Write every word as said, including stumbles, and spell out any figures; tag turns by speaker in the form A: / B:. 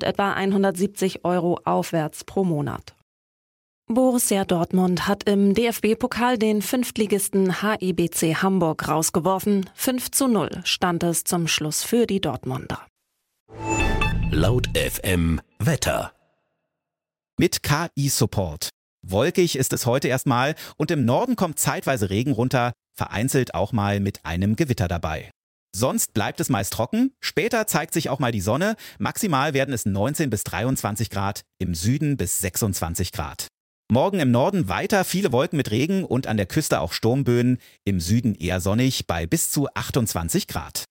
A: kostet etwa hundertsiebzig Euro aufwärts pro Monat. Borussia Dortmund hat im D F B-Pokal den Fünftligisten H I B C Hamburg rausgeworfen. fünf zu null stand es zum Schluss für die Dortmunder.
B: Laut F M Wetter.
C: Mit K I-Support. Wolkig ist es heute erstmal und im Norden kommt zeitweise Regen runter, vereinzelt auch mal mit einem Gewitter dabei. Sonst bleibt es meist trocken, später zeigt sich auch mal die Sonne, maximal werden es neunzehn bis dreiundzwanzig Grad, im Süden bis sechsundzwanzig Grad. Morgen im Norden weiter viele Wolken mit Regen und an der Küste auch Sturmböen, im Süden eher sonnig bei bis zu achtundzwanzig Grad.